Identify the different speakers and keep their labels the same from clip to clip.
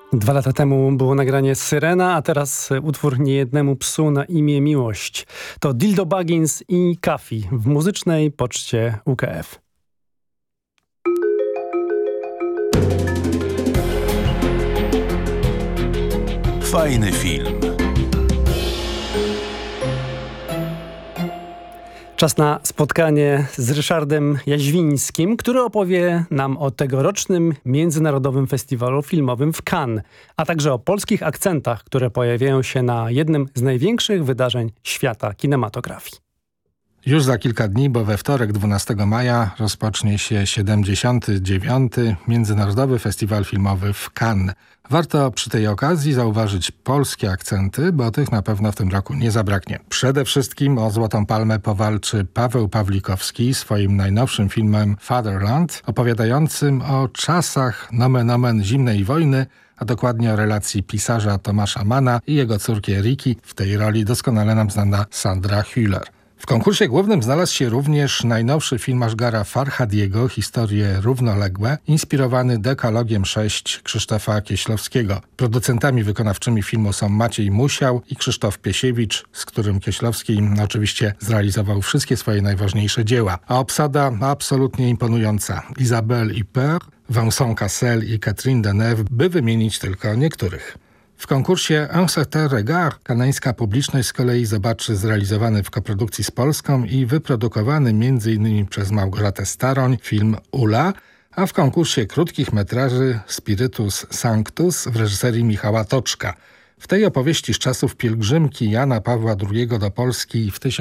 Speaker 1: 2 lata temu było nagranie Syrena, a teraz utwór Niejednemu psu na imię Miłość. To Dildo Baggins i Kafi w muzycznej poczcie UKF.
Speaker 2: Fajny film.
Speaker 1: Czas na spotkanie z Ryszardem Jaźwińskim, który opowie nam o tegorocznym Międzynarodowym Festiwalu Filmowym w Cannes, a także o polskich akcentach, które pojawiają się na jednym z największych wydarzeń świata kinematografii.
Speaker 3: Już za kilka dni, bo we wtorek 12 maja rozpocznie się 79. Międzynarodowy Festiwal Filmowy w Cannes. Warto przy tej okazji zauważyć polskie akcenty, bo tych na pewno w tym roku nie zabraknie. Przede wszystkim o Złotą Palmę powalczy Paweł Pawlikowski swoim najnowszym filmem Fatherland, opowiadającym o czasach nomen omen zimnej wojny, a dokładnie o relacji pisarza Tomasza Manna i jego córki Eriki, w tej roli doskonale nam znana Sandra Hüller. W konkursie głównym znalazł się również najnowszy film Asghara Farhadiego, Historie równoległe, inspirowany Dekalogiem 6 Krzysztofa Kieślowskiego. Producentami wykonawczymi filmu są Maciej Musiał i Krzysztof Piesiewicz, z którym Kieślowski oczywiście zrealizował wszystkie swoje najważniejsze dzieła. A obsada absolutnie imponująca. Isabelle Huppert, Vincent Cassel i Catherine Deneuve, by wymienić tylko niektórych. W konkursie Un certain regard kanańska publiczność z kolei zobaczy zrealizowany w koprodukcji z Polską i wyprodukowany m.in. przez Małgorzatę Staroń film Ula, a w konkursie krótkich metraży Spiritus Sanctus w reżyserii Michała Toczka. W tej opowieści z czasów pielgrzymki Jana Pawła II do Polski w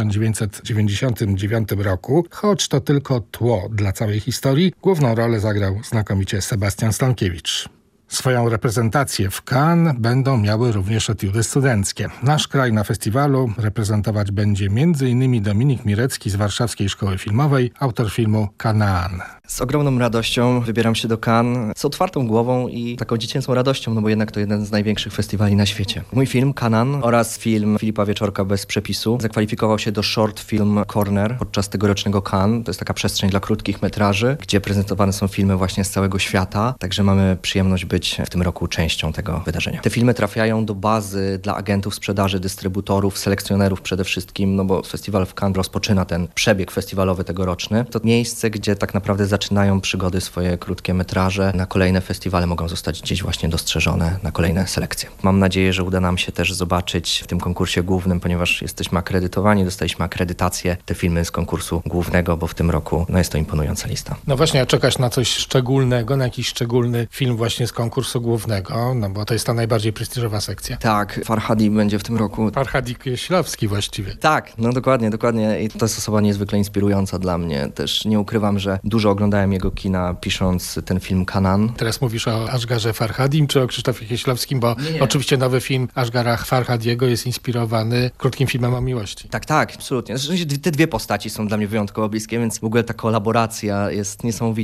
Speaker 3: 1999 roku, choć to tylko tło dla całej historii, główną rolę zagrał znakomicie Sebastian Stankiewicz. Swoją reprezentację w Cannes będą miały również etiudy studenckie. Nasz kraj na festiwalu reprezentować będzie m.in. Dominik Mirecki z Warszawskiej Szkoły Filmowej, autor filmu Kanaan.
Speaker 4: Z ogromną radością wybieram się do Cannes, z otwartą głową i taką dziecięcą radością, no bo jednak to jeden z największych festiwali na świecie. Mój film Kanaan oraz film Filipa Wieczorka Bez przepisu zakwalifikował się do Short Film Corner podczas tegorocznego Cannes. To jest taka przestrzeń dla krótkich metraży, gdzie prezentowane są filmy właśnie z całego świata, także mamy przyjemność być w tym roku częścią tego wydarzenia. Te filmy trafiają do bazy dla agentów sprzedaży, dystrybutorów, selekcjonerów przede wszystkim, no bo festiwal w Cannes rozpoczyna ten przebieg festiwalowy tegoroczny. To miejsce, gdzie tak naprawdę zaczynają przygody swoje krótkie metraże. Na kolejne festiwale mogą zostać gdzieś właśnie dostrzeżone na kolejne selekcje. Mam nadzieję, że uda nam się też zobaczyć w tym konkursie głównym, ponieważ jesteśmy akredytowani, dostaliśmy akredytację, te filmy z konkursu głównego, bo w tym roku jest to imponująca lista.
Speaker 3: No właśnie, a czekasz na coś szczególnego, na jakiś szczególny film właśnie z konkursu głównego, no bo to jest ta najbardziej prestiżowa sekcja.
Speaker 4: Tak, Farhadi będzie w tym roku.
Speaker 3: Farhadi Kieślowski właściwie.
Speaker 4: Tak, no dokładnie. I to jest osoba niezwykle inspirująca dla mnie. Też nie ukrywam, że dużo oglądałem jego kina, pisząc ten film Kanaan.
Speaker 3: Teraz mówisz o Asgharze Farhadim czy o Krzysztofie Kieślowskim, bo
Speaker 4: Nie.
Speaker 3: Oczywiście nowy film Asghara Farhadiego jest inspirowany krótkim filmem o miłości.
Speaker 4: Tak, absolutnie. Zresztą te dwie postaci są dla mnie wyjątkowo bliskie, więc w ogóle ta kolaboracja jest niesamowita.